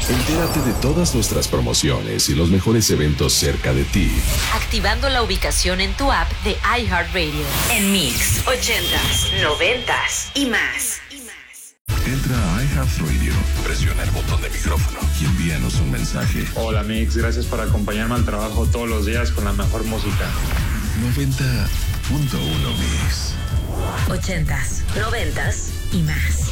Entérate de todas nuestras promociones y los mejores eventos cerca de ti, activando la ubicación en tu app de iHeartRadio. En Mix 80s, 90s y más. Entra a iHeartRadio, presiona el botón de micrófono y envíanos un mensaje. Hola Mix, gracias por acompañarme al trabajo todos los días con la mejor música. 90.1 Mix. 80s, 90s y más.